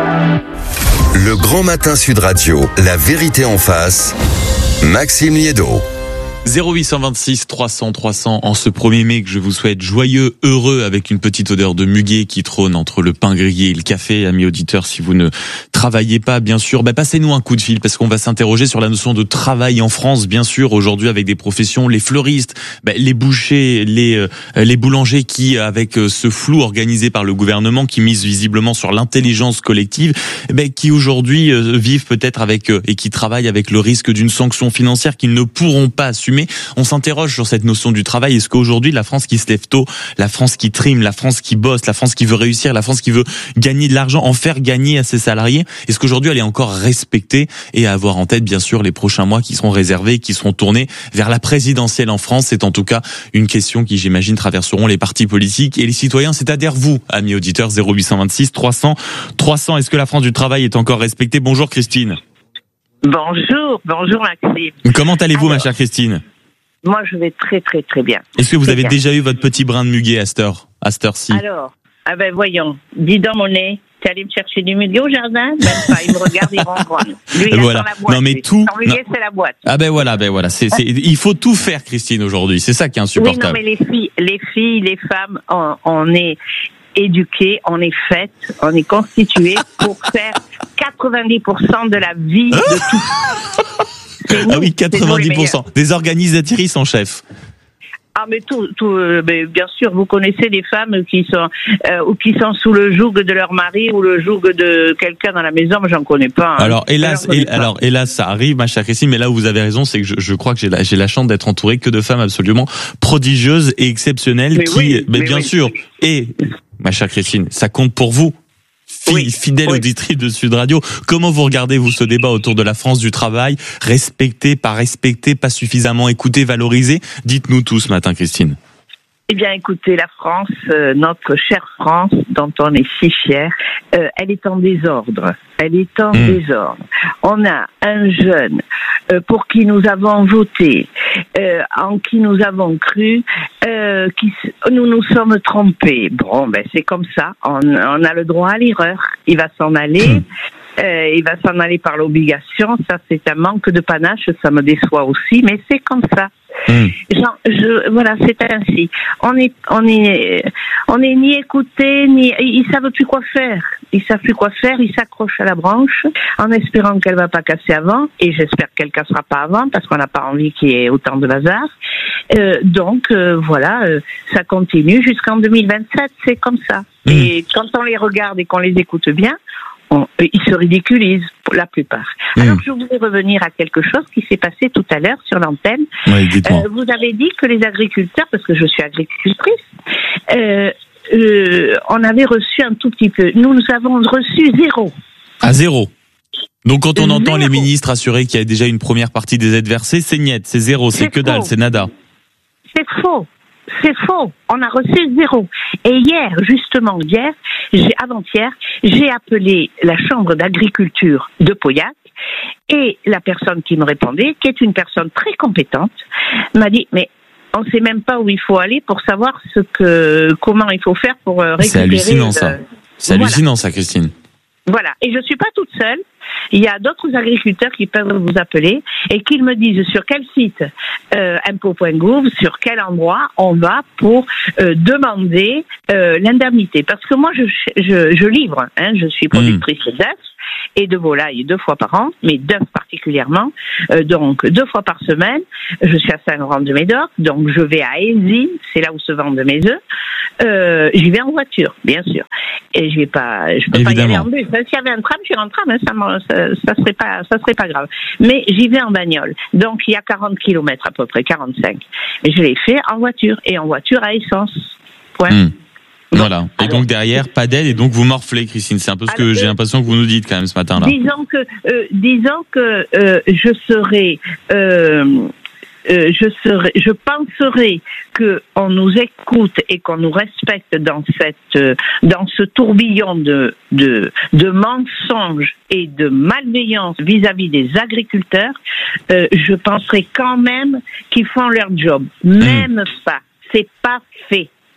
Le Grand Matin Sud Radio, la vérité en face, Maxime Liédot. 0826 300 300 en ce 1er mai que je vous souhaite joyeux, heureux, avec une petite odeur de muguet qui trône entre le pain grillé et le café. Amis auditeurs, si vous ne travaillez pas, bien sûr, passez-nous un coup de fil parce qu'on va s'interroger sur la notion de travail en France, bien sûr, aujourd'hui avec des professions, les fleuristes, les bouchers, les boulangers qui, avec ce flou organisé par le gouvernement qui mise visiblement sur l'intelligence collective, qui aujourd'hui vivent peut-être avec et qui travaillent avec le risque d'une sanction financière qu'ils ne pourront pas assumer. On s'interroge sur cette notion du travail. Est-ce qu'aujourd'hui, la France qui se lève tôt, la France qui trime, la France qui bosse, la France qui veut réussir, la France qui veut gagner de l'argent, en faire gagner à ses salariés, est-ce qu'aujourd'hui elle est encore respectée, et à avoir en tête bien sûr les prochains mois qui seront réservés, qui seront tournés vers la présidentielle en France? C'est en tout cas une question qui, j'imagine, traverseront les partis politiques et les citoyens. C'est-à-dire vous, amis auditeurs. 0826 300 300. Est-ce que la France du travail est encore respectée? Bonjour Christine. Bonjour Maxime. Comment allez-vous, ma chère Christine? Moi, je vais très très très bien. Est-ce que vous avez déjà eu votre petit brin de muguet à cette heure-ci? Alors, voyons, dis dans mon nez, t'es allé me chercher du muguet au jardin? Même pas, il me regarde, il ronronne. Lui, il voilà. attend la boîte. Non mais tout. Son muguet, c'est la boîte. Voilà. Il faut tout faire, Christine, aujourd'hui. C'est ça qui est insupportable. Oui, non, mais les femmes, on est éduquées, on est faites, on est constituées pour faire 90% de la vie de tout. Ah oui, 90%. Des organisatrices en chef. Ah mais mais bien sûr, vous connaissez des femmes qui sont ou qui sont sous le joug de leur mari ou le joug de quelqu'un dans la maison. Moi, j'en connais pas. Hein. Alors hélas, ça arrive, ma chère Christine. Mais là où vous avez raison, c'est que je crois que j'ai la chance d'être entouré que de femmes absolument prodigieuses et exceptionnelles bien sûr. Et ma chère Christine, ça compte pour vous. Fidèle auditrice de Sud Radio, comment vous regardez, vous, ce débat autour de la France du travail? Respecté, pas suffisamment écouté, valorisé? Dites-nous tout ce matin, Christine. Eh bien, écoutez, la France, notre chère France, dont on est si fiers, elle est en désordre. Désordre. On a un jeune pour qui nous avons voté, en qui nous avons cru, nous sommes trompés. Bon, c'est comme ça. On a le droit à l'erreur. Il va s'en aller. Il va s'en aller par l'obligation. Ça, c'est un manque de panache. Ça me déçoit aussi, mais c'est comme ça. Voilà, c'est ainsi. On est ni écouté, ni ils savent plus quoi faire. Ils s'accrochent à la branche en espérant qu'elle va pas casser avant, et j'espère qu'elle cassera pas avant parce qu'on n'a pas envie qu'il y ait autant de bazar. Donc voilà, ça continue jusqu'en 2027, c'est comme ça. Et quand on les regarde et qu'on les écoute bien, ils se ridiculisent pour la plupart. Alors je voulais revenir à quelque chose qui s'est passé tout à l'heure sur l'antenne. Oui, dites-moi. Vous avez dit que les agriculteurs, parce que je suis agricultrice, on avait reçu un tout petit peu. Nous avons reçu zéro. À zéro. Donc quand on entend les ministres assurer qu'il y a déjà une première partie des aides versées, c'est niet, c'est zéro, c'est que dalle, c'est nada. C'est faux. On a reçu zéro. Et avant-hier, j'ai appelé la chambre d'agriculture de Pauillac, et la personne qui me répondait, qui est une personne très compétente, m'a dit, mais on sait même pas où il faut aller pour savoir comment il faut faire pour récupérer. C'est hallucinant ça. C'est hallucinant ça, Christine. Voilà. Et je suis pas toute seule. Il y a d'autres agriculteurs qui peuvent vous appeler et qu'ils me disent sur quel site impôt.gouv, sur quel endroit on va pour demander l'indemnité. Parce que moi, je livre. Je suis productrice d'œufs et de volailles 2 fois par an, mais d'œufs particulièrement. Donc 2 fois par semaine. Je suis à Saint-Laurent-de-Médoc, donc je vais à Ézine, c'est là où se vendent mes œufs. J'y vais en voiture, bien sûr. Et je peux pas y aller en bus. S'il y avait un tram, j'irais en tram, ça serait pas grave. Mais j'y vais en bagnole. Donc il y a 40 kilomètres à peu près, 45. Mais je l'ai fait en voiture, et en voiture à essence. Point. Voilà. Et donc derrière, pas d'aide, et donc vous morflez, Christine. C'est un peu ce que j'ai l'impression que vous nous dites quand même ce matin-là. Disons que je penserais que on nous écoute et qu'on nous respecte dans ce tourbillon de mensonges et de malveillance vis-à-vis des agriculteurs. Je penserais quand même qu'ils font leur job. Même pas. C'est pas fait.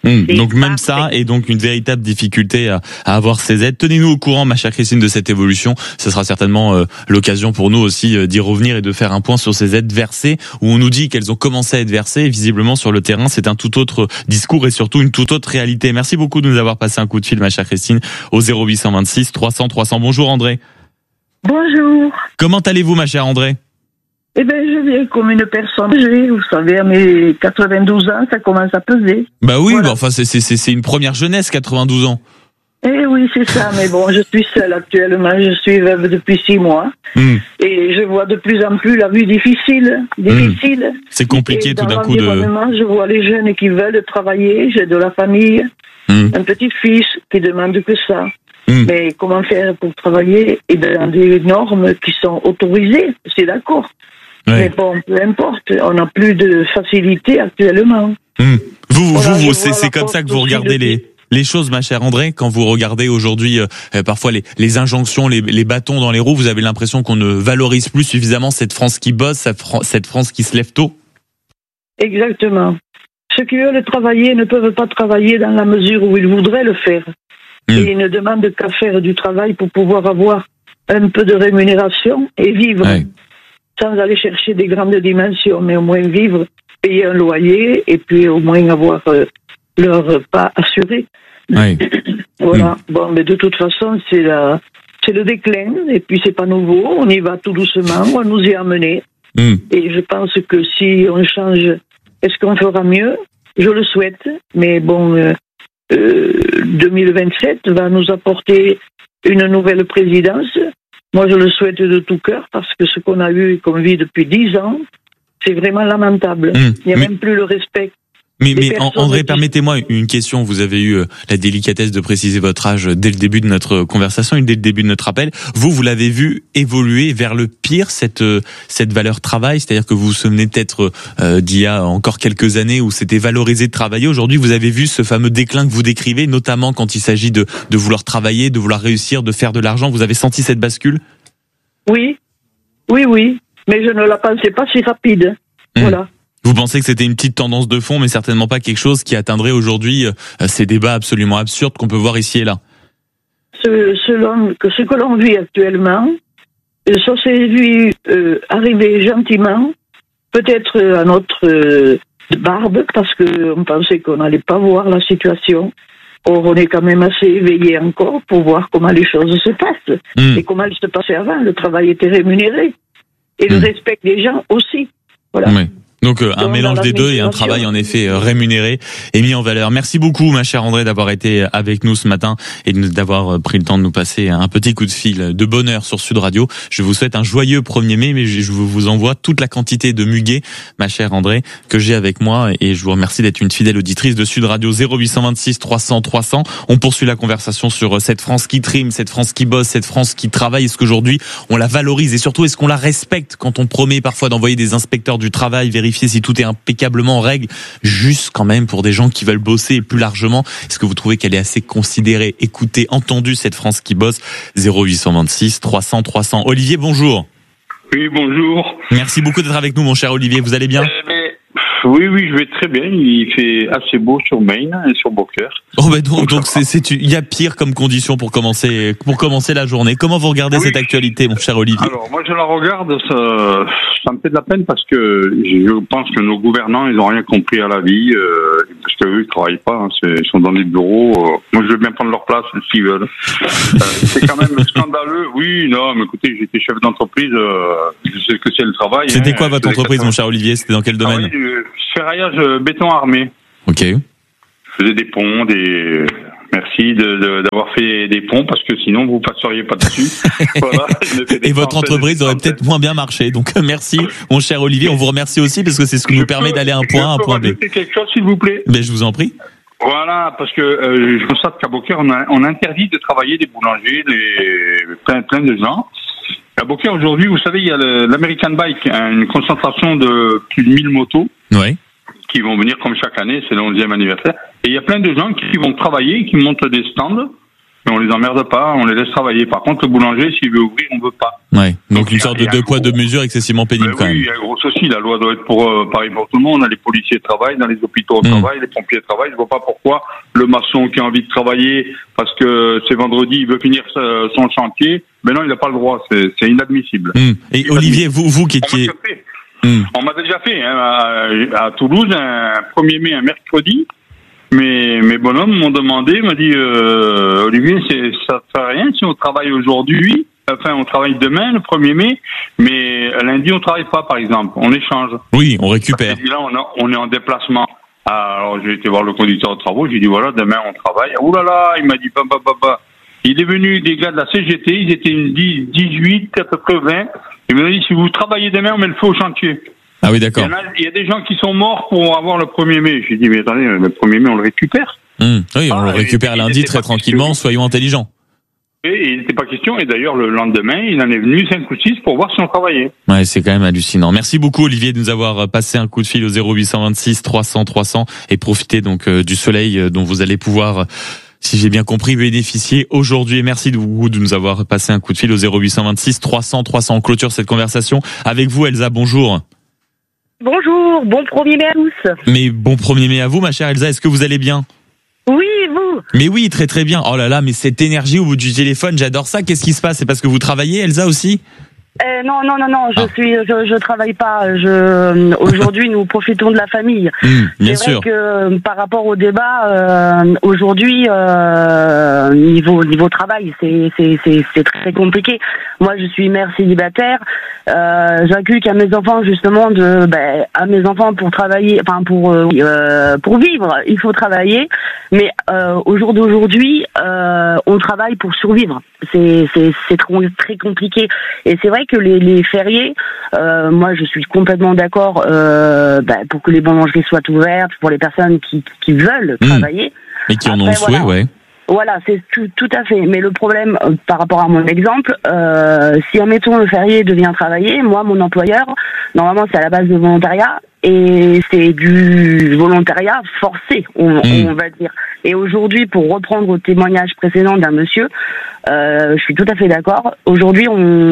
Donc même ça est donc une véritable difficulté à avoir ces aides. Tenez-nous au courant, ma chère Christine, de cette évolution. Ce sera certainement l'occasion pour nous aussi d'y revenir et de faire un point sur ces aides versées, où on nous dit qu'elles ont commencé à être versées. Et visiblement sur le terrain, c'est un tout autre discours et surtout une toute autre réalité. Merci beaucoup de nous avoir passé un coup de fil, ma chère Christine, au 0826 300 300. Bonjour André. Bonjour. Comment allez-vous, ma chère André? Eh bien, je viens comme une personne âgée, vous savez, à mes 92 ans, ça commence à peser. Bah oui, voilà. Bah enfin c'est une première jeunesse, 92 ans. Eh oui, c'est ça, mais bon, je suis seule actuellement, je suis veuve depuis 6 mois, et je vois de plus en plus la vie difficile. C'est compliqué et tout d'un dans coup l'environnement, je vois les jeunes qui veulent travailler, j'ai de la famille, un petit-fils qui demande que ça. Mais comment faire pour travailler et dans des normes qui sont autorisées, c'est d'accord. Ouais. Mais bon, peu importe, on n'a plus de facilité actuellement. Vous, c'est comme ça que vous regardez les choses, ma chère André, quand vous regardez aujourd'hui parfois les injonctions, les bâtons dans les roues, vous avez l'impression qu'on ne valorise plus suffisamment cette France qui bosse, cette France qui se lève tôt? Exactement. Ceux qui veulent travailler ne peuvent pas travailler dans la mesure où ils voudraient le faire. Et ils ne demandent qu'à faire du travail pour pouvoir avoir un peu de rémunération et vivre. Ouais. Sans aller chercher des grandes dimensions, mais au moins vivre, payer un loyer et puis au moins avoir leur repas assuré. Oui. Voilà. Bon, mais de toute façon, c'est le déclin et puis c'est pas nouveau. On y va tout doucement, on nous y a amené. Et je pense que si on change, est-ce qu'on fera mieux? Je le souhaite, mais bon, 2027 va nous apporter une nouvelle présidence. Moi, je le souhaite de tout cœur parce que ce qu'on a eu et qu'on vit depuis 10 ans, c'est vraiment lamentable. Il n'y a même plus le respect. Mais André, permettez-moi une question. Vous avez eu la délicatesse de préciser votre âge dès le début de notre conversation et dès le début de notre appel. Vous l'avez vu évoluer vers le pire, cette valeur travail, c'est-à-dire que vous vous souvenez peut-être d'il y a encore quelques années où c'était valorisé de travailler. Aujourd'hui, vous avez vu ce fameux déclin que vous décrivez, notamment quand il s'agit de vouloir travailler, de vouloir réussir, de faire de l'argent. Vous avez senti cette bascule? Oui. Mais je ne la pensais pas si rapide. Voilà. Vous pensez que c'était une petite tendance de fond, mais certainement pas quelque chose qui atteindrait aujourd'hui ces débats absolument absurdes qu'on peut voir ici et là. Ce que l'on vit actuellement, ça s'est vu arriver gentiment, peut-être à notre barbe, parce qu'on pensait qu'on n'allait pas voir la situation. Or, on est quand même assez éveillé encore pour voir comment les choses se passent et comment elles se passaient avant. Le travail était rémunéré et le respect des gens aussi. Voilà. Oui. Donc un mélange des deux et un travail en effet rémunéré et mis en valeur. Merci beaucoup, ma chère André, d'avoir été avec nous ce matin et d'avoir pris le temps de nous passer un petit coup de fil de bonheur sur Sud Radio. Je vous souhaite un joyeux 1er mai, mais je vous envoie toute la quantité de muguet, ma chère André, que j'ai avec moi et je vous remercie d'être une fidèle auditrice de Sud Radio. 0826 300 300. On poursuit la conversation sur cette France qui trime, cette France qui bosse, cette France qui travaille. Est-ce qu'aujourd'hui on la valorise et surtout est-ce qu'on la respecte quand on promet parfois d'envoyer des inspecteurs du travail vérifier si tout est impeccablement en règle, juste quand même pour des gens qui veulent bosser et plus largement, est-ce que vous trouvez qu'elle est assez considérée, écoutée, entendue, cette France qui bosse? 0826 300 300. Olivier, bonjour. Oui, bonjour. Merci beaucoup d'être avec nous, mon cher Olivier. Vous allez bien? Oui, je vais très bien. Il fait assez beau sur Maine et sur Beaucœur. Oh, ben donc il y a pire comme condition pour commencer la journée. Comment vous regardez cette actualité, mon cher Olivier? Alors, moi, je la regarde, ça me fait de la peine parce que je pense que nos gouvernants, ils ont rien compris à la vie, parce qu'eux, ils travaillent pas, hein, ils sont dans des bureaux. Moi, je veux bien prendre leur place, s'ils veulent. C'est quand même scandaleux. Oui, non, mais écoutez, j'étais chef d'entreprise, je sais que c'est le travail. C'était quoi votre entreprise, mon cher Olivier? C'était dans quel domaine? Ferraillage béton armé. Ok. Je faisais des ponts, merci d'avoir fait des ponts parce que sinon vous passeriez pas dessus. Voilà. Et votre entreprise aurait peut-être moins bien marché. Donc merci, mon cher Olivier. On vous remercie aussi parce que c'est ce qui nous permet d'aller à un point A à un point B. Quelque chose, s'il vous plaît. Mais je vous en prie. Voilà, parce que je constate qu'à Beaucœur, on interdit de travailler des boulangers, plein de gens. À Beaucœur, aujourd'hui, vous savez, il y a l'American Bike, une concentration de plus de 1000 motos. Ouais. Qui vont venir comme chaque année, c'est le 11e anniversaire. Et il y a plein de gens qui vont travailler, qui montent des stands mais on les emmerde pas, on les laisse travailler. Par contre, le boulanger, s'il veut ouvrir, on veut pas. Ouais. Donc une sorte de deux poids, deux mesures excessivement pénible quand même. Oui, il y a un gros souci. La loi doit être pareil pour tout le monde. Les policiers travaillent, dans les hôpitaux travaillent, les pompiers travaillent. Je vois pas pourquoi le maçon qui a envie de travailler parce que c'est vendredi, il veut finir son chantier. Mais non, il n'a pas le droit. C'est inadmissible. Et Olivier, vous qui étiez... On m'a déjà fait à Toulouse un 1er mai, un mercredi. Mes bonhommes m'ont demandé, m'a dit Olivier, ça ne fait rien si on travaille aujourd'hui. Enfin, on travaille demain, le 1er mai, mais lundi, on travaille pas, par exemple. On échange. Oui, on récupère. Là, on est en déplacement. Alors, j'ai été voir le conducteur de travaux. J'ai dit, voilà, demain, on travaille. Ouh là là, il m'a dit, bah. Il est venu des gars de la CGT. Ils étaient 18, à peu près 20. Il m'a dit, si vous travaillez demain, on met le feu au chantier. Ah oui, d'accord. Il y a des gens qui sont morts pour avoir le 1er mai. J'ai dit, mais attendez, le 1er mai, on le récupère. Oui, on le récupère lundi très tranquillement. Soyons intelligents. Et il n'était pas question, et d'ailleurs le lendemain, il en est venu 5 ou 6 pour voir si on travaillait. Ouais, c'est quand même hallucinant. Merci beaucoup Olivier de nous avoir passé un coup de fil au 0826 300 300 et profiter donc du soleil dont vous allez pouvoir, si j'ai bien compris, bénéficier aujourd'hui. Et merci de nous avoir passé un coup de fil au 0826 300 300. On clôture cette conversation avec vous Elsa, bonjour. Bonjour, bon 1er mai à tous. Mais bon 1er mai à vous ma chère Elsa, est-ce que vous allez bien ? Oui, vous? Mais oui, très très bien. Oh là là, mais cette énergie au bout du téléphone, j'adore ça. Qu'est-ce qui se passe ? C'est parce que vous travaillez, Elsa, aussi ? Non, je travaille pas. Aujourd'hui, nous profitons de la famille. Bien sûr. C'est vrai que par rapport au débat, aujourd'hui, niveau travail, c'est très compliqué. Moi, je suis mère célibataire. J'inculque à mes enfants justement à mes enfants pour travailler, enfin pour vivre, il faut travailler. Mais au jour d'aujourd'hui, on travaille pour survivre. C'est très compliqué. Et c'est vrai que les fériés, moi je suis complètement d'accord pour que les boulangeries soient ouvertes pour les personnes qui veulent travailler. Et qui en ont le souhait, ouais. Voilà, c'est tout à fait. Mais le problème, par rapport à mon exemple, si admettons le férié devient travailler, moi mon employeur, normalement c'est à la base de volontariat et c'est du volontariat forcé, on va dire. Et aujourd'hui, pour reprendre au témoignage précédent d'un monsieur, je suis tout à fait d'accord. Aujourd'hui,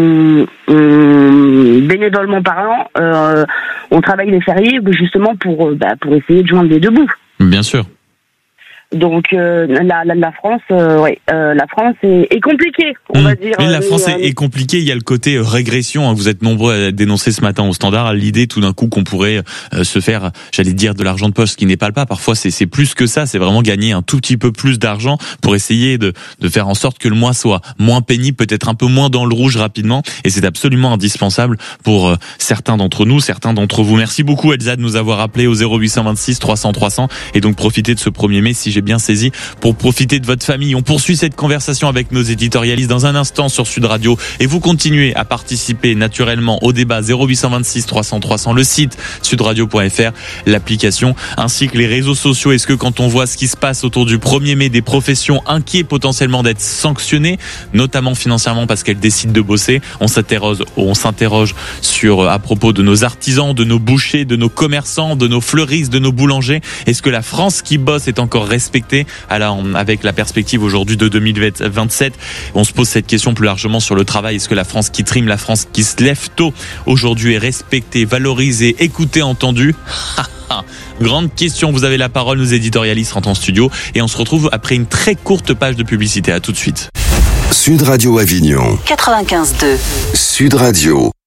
bénévolement parlant, on travaille les fériés justement pour essayer de joindre les deux bouts. Bien sûr. Donc la France, la France est compliquée, on va dire. Mais la France est compliquée. Il y a le côté régression. Hein, vous êtes nombreux à dénoncer ce matin au Standard l'idée tout d'un coup qu'on pourrait se faire, j'allais dire, de l'argent de poche, ce qui n'est pas le cas. Parfois, c'est plus que ça. C'est vraiment gagner un tout petit peu plus d'argent pour essayer de faire en sorte que le mois soit moins pénible, peut-être un peu moins dans le rouge rapidement. Et c'est absolument indispensable pour certains d'entre nous, certains d'entre vous. Merci beaucoup Elsa de nous avoir appelé au 0826 300 300 et donc profiter de ce 1er mai si j'ai bien saisi pour profiter de votre famille. On poursuit cette conversation avec nos éditorialistes dans un instant sur Sud Radio et vous continuez à participer naturellement au débat 0826 300 300, le site sudradio.fr, l'application ainsi que les réseaux sociaux. Est-ce que quand on voit ce qui se passe autour du 1er mai, des professions inquiètes potentiellement d'être sanctionnées, notamment financièrement parce qu'elles décident de bosser, on s'interroge sur à propos de nos artisans, de nos bouchers, de nos commerçants, de nos fleuristes, de nos boulangers. Est-ce que la France qui bosse est encore respectée avec la perspective aujourd'hui de 2027? On se pose cette question plus largement sur le travail. Est-ce que la France qui trime, la France qui se lève tôt aujourd'hui est respectée, valorisée, écoutée, entendue? Grande question. Vous avez la parole, nos éditorialistes rentrent en studio et on se retrouve après une très courte page de publicité. À tout de suite. Sud Radio Avignon 95.2 Sud Radio.